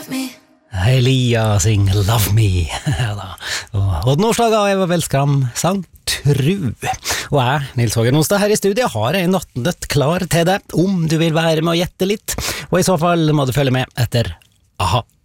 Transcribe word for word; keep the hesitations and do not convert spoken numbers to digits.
Elia syng Love Me. Ja da. Og Odd Nordstoga og Eva Velskram sang Tru. Og jeg, Nils Hågen Onsdag, her i studiet har en nattnøtt klar til deg, om du vil være med å gjette litt. Og i så fall må du følge med etter Aha.